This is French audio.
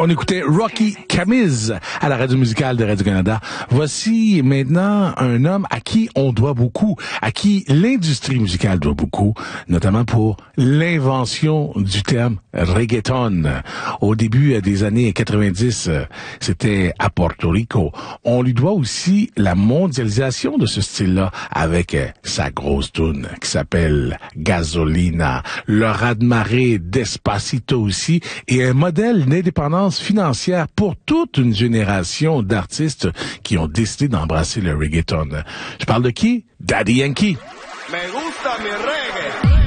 On écoutait Rocky Camiz à la radio musicale de Radio-Canada. Voici maintenant un homme à qui on doit beaucoup, à qui l'industrie musicale doit beaucoup, notamment pour l'invention du terme reggaeton. Au début des années 90, c'était à Porto Rico. On lui doit aussi la mondialisation de ce style-là avec sa grosse toune qui s'appelle Gasolina, le raz-de-marée Despacito aussi, et un modèle d'indépendance financière pour toute une génération d'artistes qui ont décidé d'embrasser le reggaeton. Je parle de qui? Daddy Yankee. Me gusta mi reggae.